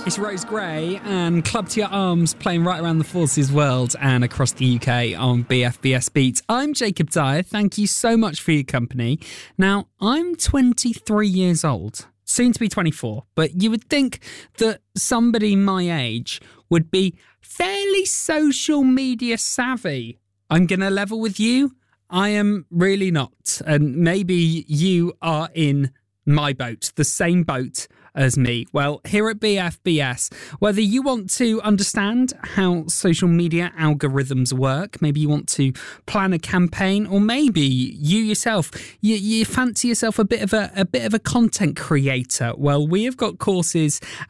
It's Rose Gray and Club to Your Arms playing right around the Forces world and across the UK on BFBS Beats. I'm Jacob Dyer. Thank you so much for your company. Now, I'm 23 years old, soon to be 24, but you would think that somebody my age would be fairly social media savvy. I'm going to level with you. I am really not. And maybe you are in my boat, the same boat as me. Well, here at BFBS, whether you want to understand how social media algorithms work, maybe you want to plan a campaign, or maybe you yourself, you fancy yourself a bit of a content creator. Well, we have got courses